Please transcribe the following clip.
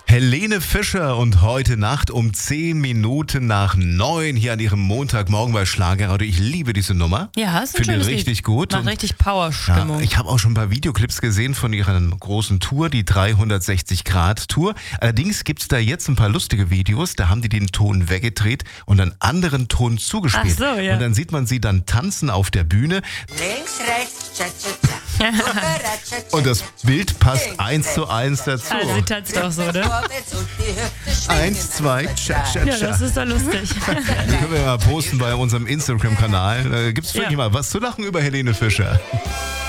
Helene Fischer und heute Nacht um 10 Minuten nach 9 hier an ihrem Montagmorgen bei Schlagerradio. Ich liebe diese Nummer. Ja, ist ein Finde schönes richtig Lied. gut. Macht Und richtig Power-Stimmung. ja, ich habe auch schon ein paar Videoclips gesehen von ihrer großen Tour, die 360-Grad-Tour. Allerdings gibt es da jetzt ein paar lustige Videos, da haben die den Ton weggedreht und einen anderen Ton zugespielt. Ach so, ja. Und dann sieht man sie dann tanzen auf der Bühne. Links, rechts, cha, cha, cha. Und das Bild passt 1:1 dazu. Also sie tanzt auch so, ne? 1, 2, cha, cha, Ja, cha. das ist doch lustig. Die können wir mal posten bei unserem Instagram-Kanal. Gibt's wirklich Ja. mal was zu lachen über Helene Fischer.